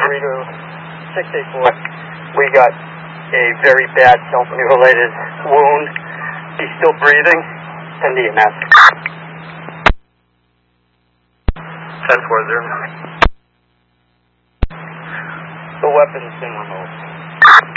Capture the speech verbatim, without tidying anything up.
Burrito six eight four. We got a very bad self-mutilated wound. He's still breathing. Send E M S. ten four zero. The weapon's been removed.